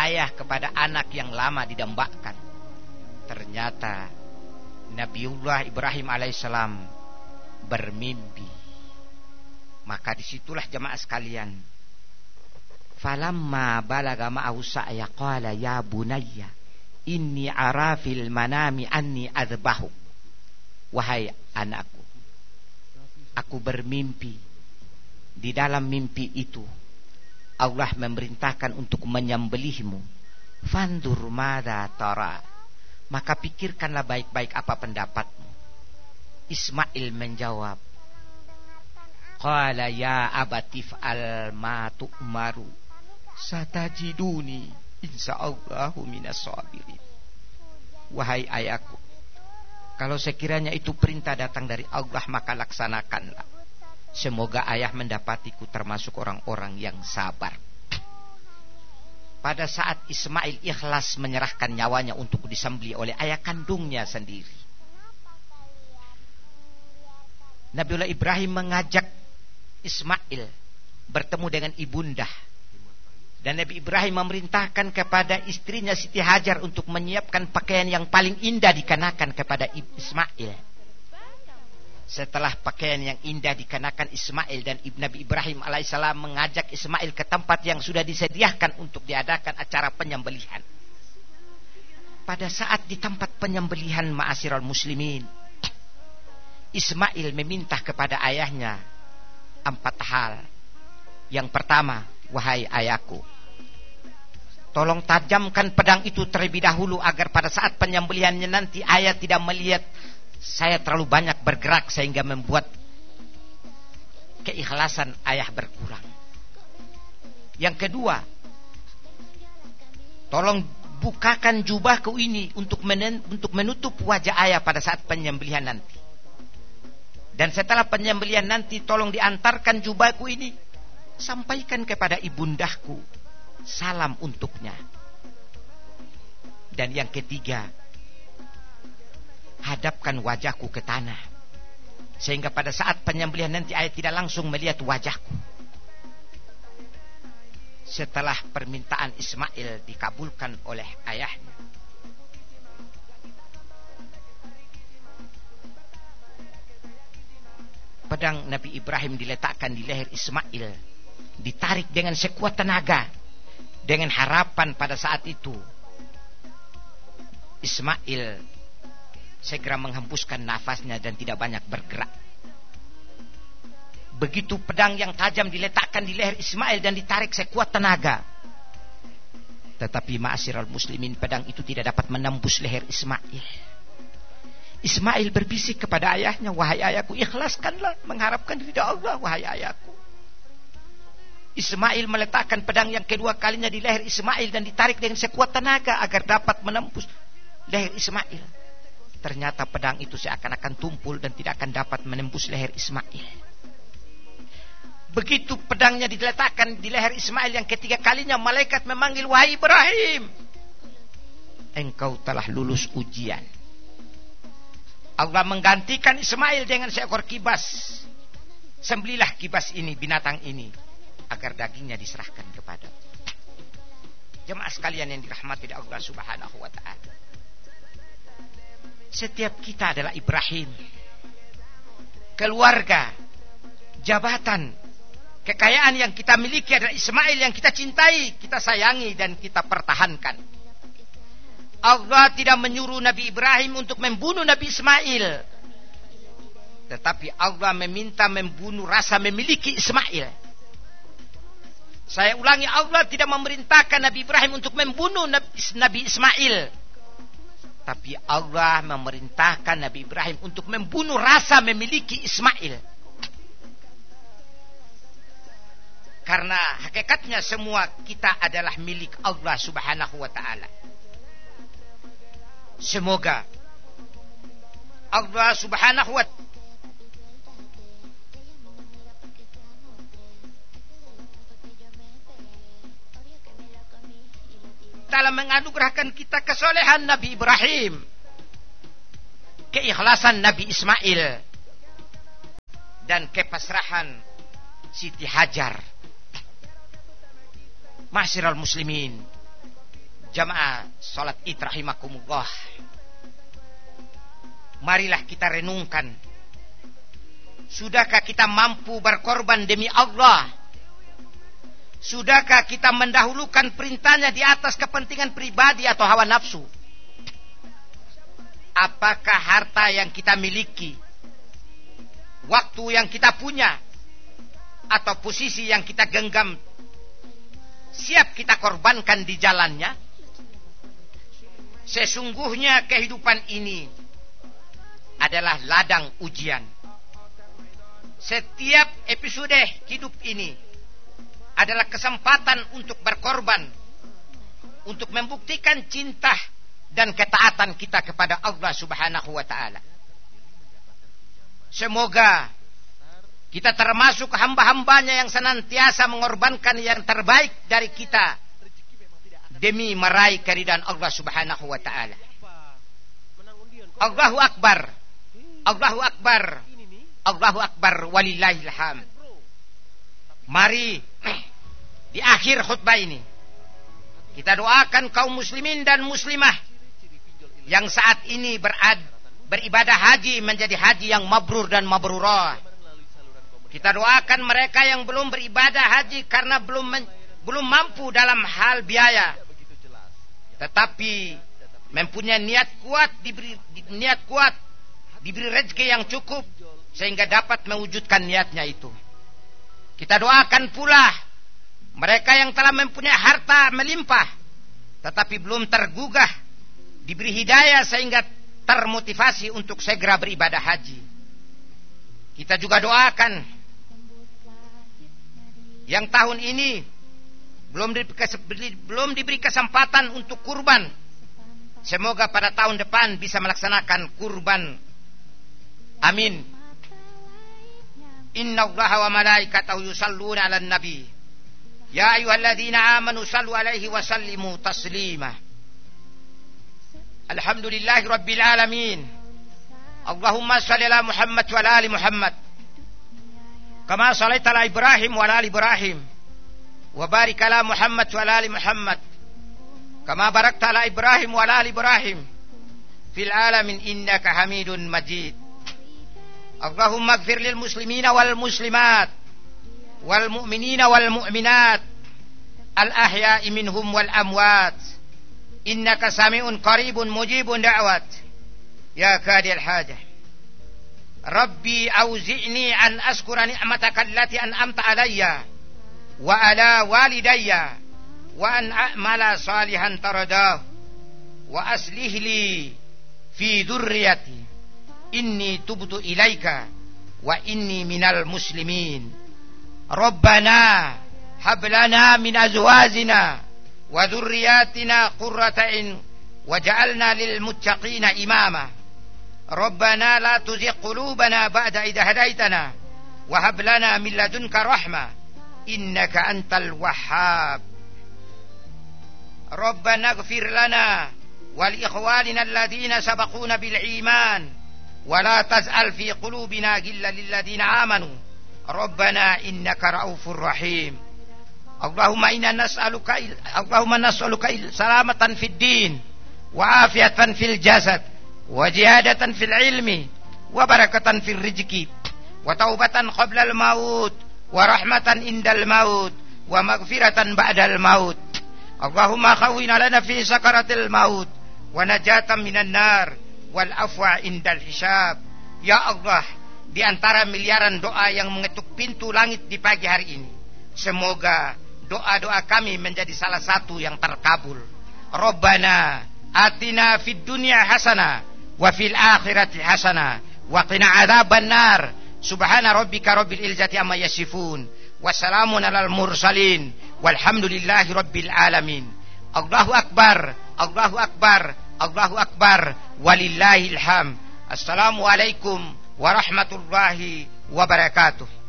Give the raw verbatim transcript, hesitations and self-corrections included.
ayah kepada anak yang lama didambakan. Ternyata Nabiullah Ibrahim alaihissalam bermimpi. Maka disitulah jemaah sekalian, falamma balaga ma'ahu sa'ya qala ya bunayya inni ara fil manami anni adbahu. Wahai anakku, aku bermimpi. Di dalam mimpi itu Allah memerintahkan untuk menyembelihmu. Fandur mada tara, maka pikirkanlah baik-baik apa pendapatmu. Ismail menjawab, qala ya abatif al ma tu'maru satajiduni insyaallahu minas sabirin. Wahai ayahku, kalau sekiranya itu perintah datang dari Allah, maka laksanakanlah. Semoga ayah mendapatiku termasuk orang-orang yang sabar. Pada saat Ismail ikhlas menyerahkan nyawanya untuk disembelih oleh ayah kandungnya sendiri, Nabiullah Ibrahim mengajak Ismail bertemu dengan ibundah. Dan Nabi Ibrahim memerintahkan kepada istrinya Siti Hajar untuk menyiapkan pakaian yang paling indah dikenakan kepada Ismail. Setelah pakaian yang indah dikenakan Ismail, dan Nabi Ibrahim alaihissalam mengajak Ismail ke tempat yang sudah disediakan untuk diadakan acara penyembelihan. Pada saat di tempat penyembelihan, ma'asyiral muslimin, Ismail meminta kepada ayahnya empat hal. Yang pertama, wahai ayahku, tolong tajamkan pedang itu terlebih dahulu agar pada saat penyembelihannya nanti ayah tidak melihat saya terlalu banyak bergerak sehingga membuat keikhlasan ayah berkurang. Yang kedua, tolong bukakan jubahku ini untuk menen, untuk menutup wajah ayah pada saat penyembelihan nanti. Dan setelah penyembelihan nanti tolong diantarkan jubahku ini, sampaikan kepada ibundahku salam untuknya. Dan yang ketiga, hadapkan wajahku ke tanah sehingga pada saat penyembelihan nanti ayah tidak langsung melihat wajahku. Setelah permintaan Ismail dikabulkan oleh ayahnya, pedang Nabi Ibrahim diletakkan di leher Ismail, ditarik dengan sekuat tenaga, dengan harapan pada saat itu Ismail segera menghembuskan nafasnya dan tidak banyak bergerak. Begitu pedang yang tajam diletakkan di leher Ismail dan ditarik sekuat tenaga, tetapi ma'asyiral muslimin, pedang itu tidak dapat menembus leher Ismail. Ismail berbisik kepada ayahnya, wahai ayahku, ikhlaskanlah, mengharapkan ridha Allah, wahai ayahku. Ismail meletakkan pedang yang kedua kalinya di leher Ismail dan ditarik dengan sekuat tenaga agar dapat menembus leher Ismail. Ternyata pedang itu seakan-akan tumpul dan tidak akan dapat menembus leher Ismail. Begitu pedangnya diletakkan di leher Ismail yang ketiga kalinya, malaikat memanggil, wahai Ibrahim, engkau telah lulus ujian. Allah menggantikan Ismail dengan seekor kibas. Sembelilah kibas ini, binatang ini, agar dagingnya diserahkan kepada jemaah sekalian yang dirahmati Allah Subhanahu wa ta'ala. Setiap kita adalah Ibrahim. Keluarga, jabatan, kekayaan yang kita miliki adalah Ismail yang kita cintai, kita sayangi dan kita pertahankan. Allah tidak menyuruh Nabi Ibrahim untuk membunuh Nabi Ismail, tetapi Allah meminta membunuh rasa memiliki Ismail. Saya ulangi, Allah tidak memerintahkan Nabi Ibrahim untuk membunuh Nabi Ismail, tapi Allah memerintahkan Nabi Ibrahim untuk membunuh rasa memiliki Ismail. Karena hakikatnya semua kita adalah milik Allah Subhanahu wa ta'ala. Semoga Allah Subhanahu wa ta'ala Ta'ala menganugerahkan kita kesolehan Nabi Ibrahim, keikhlasan Nabi Ismail, dan kepasrahan Siti Hajar. Ma'asyiral muslimin, Jamaah salat Id rahimakumullah. Marilah kita renungkan. Sudahkah kita mampu berkorban demi Allah? Sudahkah kita mendahulukan perintahnya di atas kepentingan pribadi atau hawa nafsu? Apakah harta yang kita miliki, waktu yang kita punya, atau posisi yang kita genggam siap kita korbankan di jalannya? Sesungguhnya kehidupan ini adalah ladang ujian. Setiap episode hidup ini adalah kesempatan untuk berkorban, untuk membuktikan cinta dan ketaatan kita kepada Allah Subhanahu wa taala. Semoga kita termasuk hamba-hambanya yang senantiasa mengorbankan yang terbaik dari kita demi meraih keridhaan Allah Subhanahu wa taala. Allahu Akbar. Allahu Akbar. Allahu Akbar walillahil hamd. Mari di akhir khutbah ini kita doakan kaum muslimin dan muslimah yang saat ini berad, beribadah haji menjadi haji yang mabrur dan mabrurah. Kita doakan mereka yang belum beribadah haji karena belum men, belum mampu dalam hal biaya, tetapi mempunyai niat kuat, diberi niat kuat, diberi rezeki yang cukup sehingga dapat mewujudkan niatnya itu. Kita doakan pula mereka yang telah mempunyai harta melimpah tetapi belum tergugah, diberi hidayah sehingga termotivasi untuk segera beribadah haji. Kita juga doakan yang tahun ini belum diberi, belum diberi kesempatan untuk kurban, semoga pada tahun depan bisa melaksanakan kurban. Amin. Inna Allaha wa malaikatahu yusalluna 'alan nabi. Ya ayyuhalladzina amanu sallu 'alaihi wa sallimu taslima. Alhamdulillahi rabbil alamin. Allahumma shalli ala Muhammad wa ala ali Muhammad. Kama shallaita ala Ibrahim wa ala ali Ibrahim. Wa barik ala Muhammad wa ala ali Muhammad. Kama barakta ala Ibrahim wa ala ali Ibrahim fil alamin innaka Hamidun Majid. Allahumma ighfir lil muslimina wal muslimat wal mu'minina wal mu'minat al ahya'i minhum wal amwat innaka sami'un qaribun mujibun da'wat ya qadil hajah. Rabbi auzi'ni an askura ni'mataka allati an'amta alayya wa ala walidayya wa an a'mala salihan taradahu wa aslih li fi dhurriyyati inni tubtu ilaika wa inni minal muslimin. Rabbana hab lana min azwajina wa dhurriyyatina qurrata a'yun waj'alna lil muttaqina imama. Rabbana la tuzigh qulubana ba'da idh hadaytana wa hab lana min ladunka rahmah innaka antal wahhab. Rabbana ighfir lana wa li ikhwanina alladhina sabaquna bil iman ولا تجعل في قلوبنا غلا للذين آمنوا ربنا إنك رؤوف رحيم. اللهم إنا نسألك اللهم نسألك سلامة في الدين وعافية في الجسد وزيادة في العلم وبركة في الرزق وتوبة قبل الموت ورحمة عند الموت ومغفرة بعد الموت. اللهم خون لنا في سكرة الموت ونجاة من النار wal afwa indal hisab. Ya Allah, di antara miliaran doa yang mengetuk pintu langit di pagi hari ini, semoga doa-doa kami menjadi salah satu yang terkabul. Rabbana atina fid dunya hasanah wa fil akhirati hasanah wa qina adzaban nar. Subhana rabbika rabbil izzati amma yasifun wa salamun alal mursalin walhamdulillahi rabbil alamin. Allahu akbar, Allahu akbar, Allahu akbar walillahil hamd. Assalamualaikum warahmatullahi wabarakatuh.